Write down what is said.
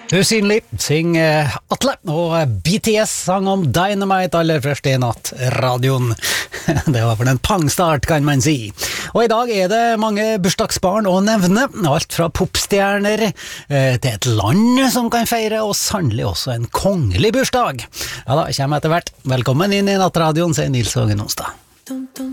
Usynlig, synger Atle, og BTS sang om Dynamite aller først I natt, radioen. Det var for en pangstart, kan man si. Og I dag det mange bursdagsbarn å nevne, alt fra popstjerner til et land som kan feire, og sannelig også en kongelig bursdag. Ja da, kommer etter hvert. Velkommen inn I nattradioen, sier Nils Hågen Onsdag.